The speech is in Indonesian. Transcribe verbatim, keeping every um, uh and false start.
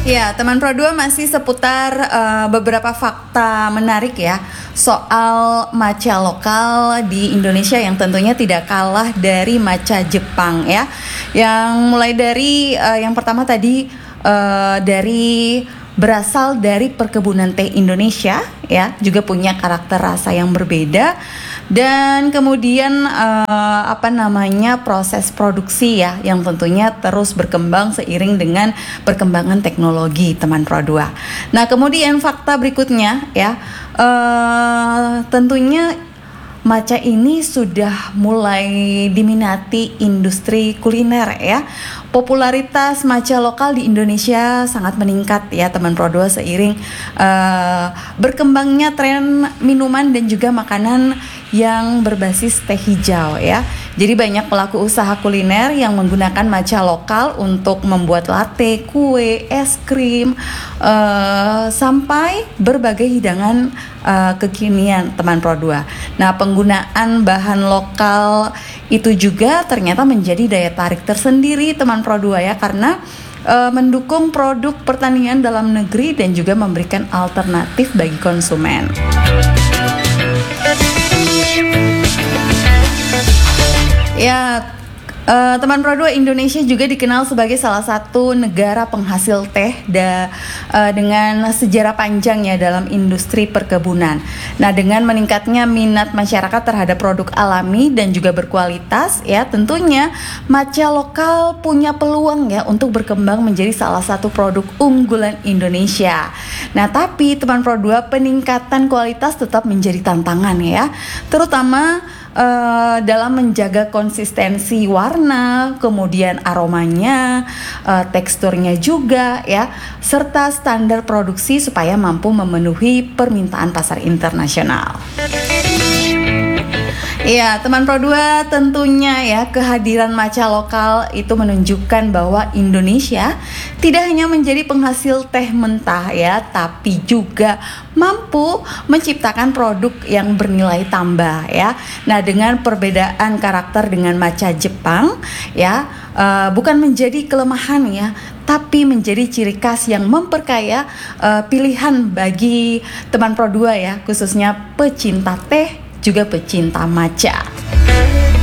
Ya, teman Pro dua masih seputar uh, beberapa fakta menarik ya soal matcha lokal di Indonesia yang tentunya tidak kalah dari matcha Jepang ya. Yang mulai dari uh, yang pertama tadi uh, dari berasal dari perkebunan teh Indonesia ya, juga punya karakter rasa yang berbeda. Dan kemudian uh, apa namanya proses produksi ya yang tentunya terus berkembang seiring dengan perkembangan teknologi teman Pro dua. Nah kemudian fakta berikutnya ya uh, tentunya matcha ini sudah mulai diminati industri kuliner ya. Popularitas matcha lokal di Indonesia sangat meningkat ya teman Pro dua seiring uh, berkembangnya tren minuman dan juga makanan yang berbasis teh hijau ya. Jadi banyak pelaku usaha kuliner yang menggunakan matcha lokal untuk membuat latte, kue, es krim, uh, sampai berbagai hidangan uh, kekinian teman Pro dua. Nah penggunaan bahan lokal itu juga ternyata menjadi daya tarik tersendiri teman Pro dua ya, karena uh, mendukung produk pertanian dalam negeri dan juga memberikan alternatif bagi konsumen. Ya, uh, teman Pro dua, Indonesia juga dikenal sebagai salah satu negara penghasil teh da, uh, dengan sejarah panjang ya dalam industri perkebunan. Nah, dengan meningkatnya minat masyarakat terhadap produk alami dan juga berkualitas ya, tentunya matcha lokal punya peluang ya untuk berkembang menjadi salah satu produk unggulan Indonesia. Nah, tapi teman Pro dua, peningkatan kualitas tetap menjadi tantangan ya, terutama Uh, dalam menjaga konsistensi warna, kemudian aromanya, uh, teksturnya juga ya, serta standar produksi supaya mampu memenuhi permintaan pasar internasional. Iya, teman Pro dua, tentunya ya kehadiran matcha lokal itu menunjukkan bahwa Indonesia tidak hanya menjadi penghasil teh mentah ya, tapi juga mampu menciptakan produk yang bernilai tambah ya. Nah, dengan perbedaan karakter dengan matcha Jepang ya, uh, bukan menjadi kelemahan ya, tapi menjadi ciri khas yang memperkaya uh, pilihan bagi teman Pro dua ya, khususnya pecinta teh juga pecinta matcha.